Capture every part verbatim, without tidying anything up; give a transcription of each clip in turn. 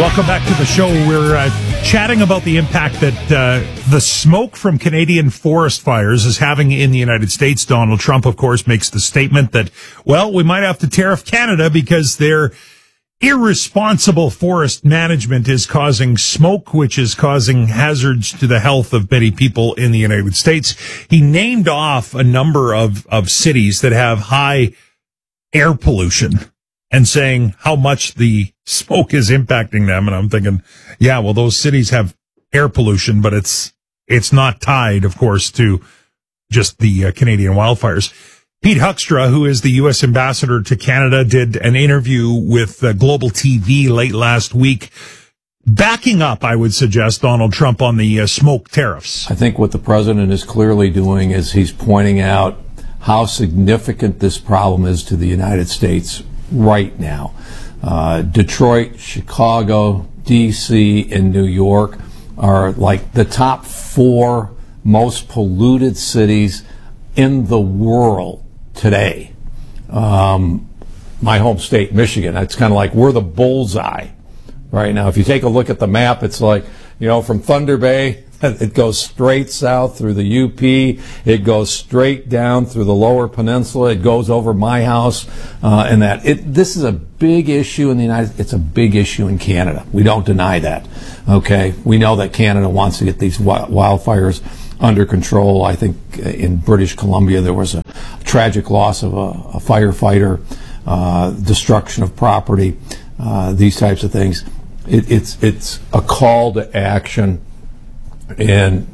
Welcome back to the show. We're uh, chatting about the impact that uh, the smoke from Canadian forest fires is having in the United States. Donald Trump, of course, makes the statement that, well, we might have to tariff Canada because their irresponsible forest management is causing smoke, which is causing hazards to the health of many people in the United States. He named off a number of, of cities that have high air pollution and saying how much the smoke is impacting them. And I'm thinking, yeah, well, those cities have air pollution, but it's it's not tied, of course, to just the uh, Canadian wildfires. Pete Huckstra, who is the U S ambassador to Canada, did an interview with uh, Global T V late last week, backing up, I would suggest, Donald Trump on the uh, smoke tariffs. I think what the president is clearly doing is he's pointing out how significant this problem is to the United States right now. Uh, Detroit, Chicago, D C, and New York are like the top four most polluted cities in the world today. Um, my home state, Michigan, it's kind of like we're the bullseye right now. If you take a look at the map, it's like, you know, from Thunder Bay, it goes straight south through the U P. It goes straight down through the Lower Peninsula. It goes over my house, uh, and that. It, this is a big issue in the United States. It's a big issue in Canada. We don't deny that. Okay, we know that Canada wants to get these wildfires under control. I think in British Columbia there was a tragic loss of a, a firefighter, uh, destruction of property, uh, these types of things. It, it's it's a call to action. And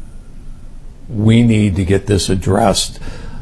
we need to get this addressed.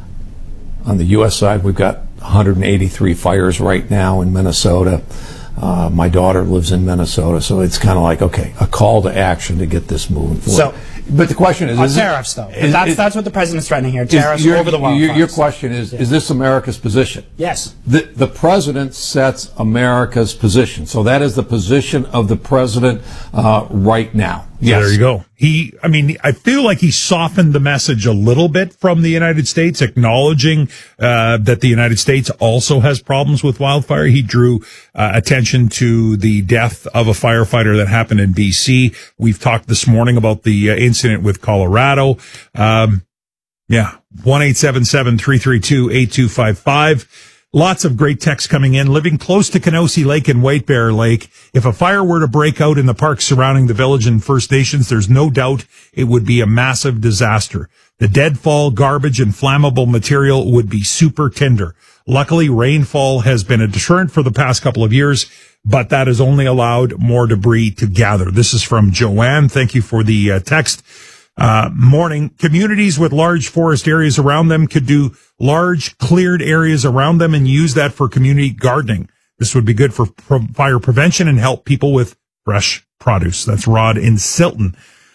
On the U S side, we've got one hundred eighty-three fires right now in Minnesota. Uh, my daughter lives in Minnesota, so it's kind of like, okay, a call to action to get this moving forward. So, but the question is, on is tariffs, though. Is, that's is, that's what the president's threatening here. Tariffs your, over the wildfires. Your, your question is, yeah. Is this America's position? Yes. The, the president sets America's position. So that is the position of the president uh, right now. Yes. There you go. He, I mean, I feel like he softened the message a little bit from the United States, acknowledging uh, that the United States also has problems with wildfire. He drew uh, attention to the death of a firefighter that happened in B C. We've talked this morning about the uh, incident with Colorado. Um, yeah, one eight seven seven, three three two, eight two five five. Lots of great texts coming in. Living close to Kenosee Lake and White Bear Lake, if a fire were to break out in the parks surrounding the village and First Nations, there's no doubt it would be a massive disaster. The deadfall, garbage, and flammable material would be super tender. Luckily, rainfall has been a deterrent for the past couple of years, but that has only allowed more debris to gather. This is from Joanne. Thank you for the uh, text. Uh, morning. Communities with large forest areas around them could do large cleared areas around them and use that for community gardening. This would be good for pro- fire prevention and help people with fresh produce. That's Rod in Silton.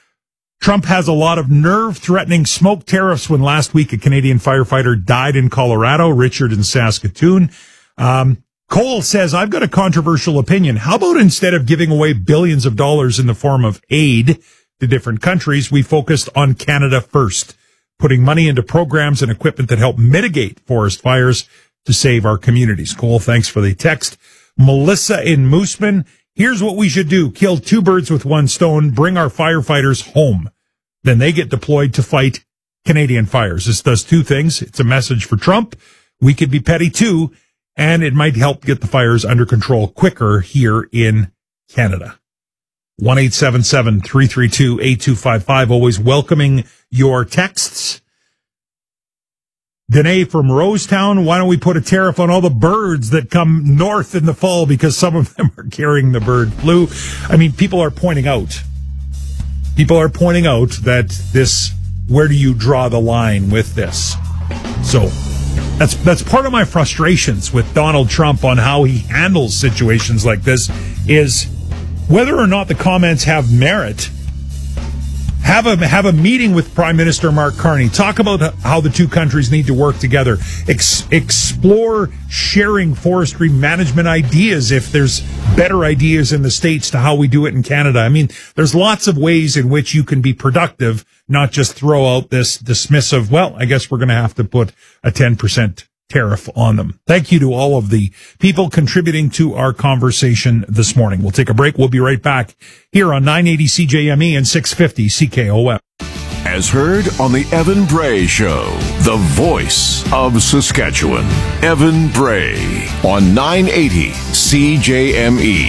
Trump has a lot of nerve-threatening smoke tariffs when last week a Canadian firefighter died in Colorado, Richard in Saskatoon. Um, Cole says, I've got a controversial opinion. How about instead of giving away billions of dollars in the form of aid to different countries, we focused on Canada first, putting money into programs and equipment that help mitigate forest fires to save our communities. Cole, thanks for the text. Melissa in Mooseman, here's what we should do. Kill two birds with one stone. Bring our firefighters home. Then they get deployed to fight Canadian fires. This does two things. It's a message for Trump. We could be petty too, and it might help get the fires under control quicker here in Canada. one eight seven seven, three three two, eight two five five. Always welcoming your texts. Danae from Rosetown, why don't we put a tariff on all the birds that come north in the fall because some of them are carrying the bird flu? I mean, people are pointing out, people are pointing out that this, where do you draw the line with this? So that's, that's part of my frustrations with Donald Trump on how he handles situations like this is, whether or not the comments have merit, have a have a meeting with Prime Minister Mark Carney. Talk about how the two countries need to work together. Ex- explore sharing forestry management ideas if there's better ideas in the States to how we do it in Canada. I mean, there's lots of ways in which you can be productive, not just throw out this dismissive, well, I guess we're going to have to put a ten percent tariff on them. Thank you to all of the people contributing to our conversation this morning. We'll take a break. We'll be right back here on nine eighty C J M E and six fifty C K O M. As heard on the Evan Bray Show, the voice of Saskatchewan. Evan Bray on nine eighty C J M E.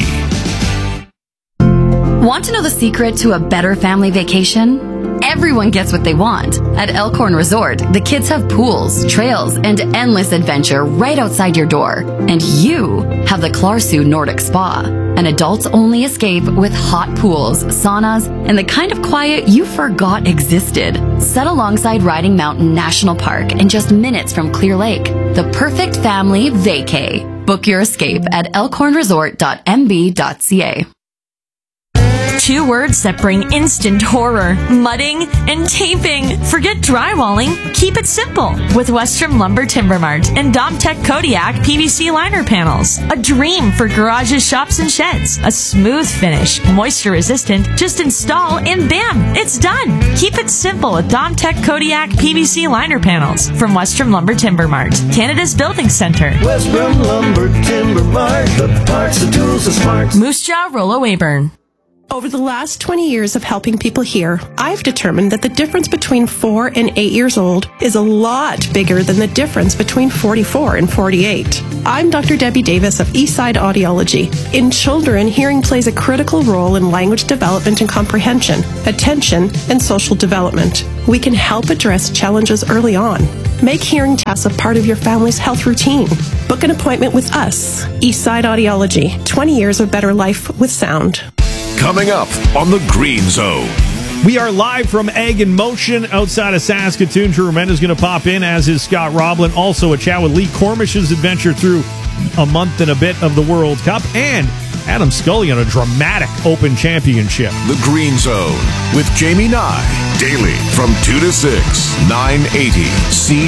Want to know the secret to a better family vacation? Everyone gets what they want. At Elkhorn Resort, the kids have pools, trails, and endless adventure right outside your door. And you have the Klarsu Nordic Spa, an adults-only escape with hot pools, saunas, and the kind of quiet you forgot existed. Set alongside Riding Mountain National Park and just minutes from Clear Lake. The perfect family vacay. Book your escape at elkhorn resort dot m b dot c a. Two words that bring instant horror: mudding and taping. Forget drywalling. Keep it simple with Western Lumber Timber Mart and Domtech Kodiak P V C liner panels. A dream for garages, shops, and sheds. A smooth finish, moisture resistant. Just install and bam, it's done. Keep it simple with Domtech Kodiak P V C liner panels from Western Lumber Timber Mart, Canada's building center. Western Lumber Timber Mart, the parts, the tools, the smarts. Moose Jaw, Rollo Weyburn. Over the last twenty years of helping people hear, I've determined that the difference between four and eight years old is a lot bigger than the difference between forty-four and forty-eight. I'm Doctor Debbie Davis of Eastside Audiology. In children, hearing plays a critical role in language development and comprehension, attention, and social development. We can help address challenges early on. Make hearing tests a part of your family's health routine. Book an appointment with us, Eastside Audiology. twenty years of better life with sound. Coming up on the Green Zone. We are live from Ag in Motion outside of Saskatoon. Drew Remenda's going to pop in, as is Scott Roblin. Also a chat with Lee Cormish's adventure through a month and a bit of the World Cup. And Adam Scully on a dramatic Open Championship. The Green Zone with Jamie Nye. Daily from two to six, nine eighty C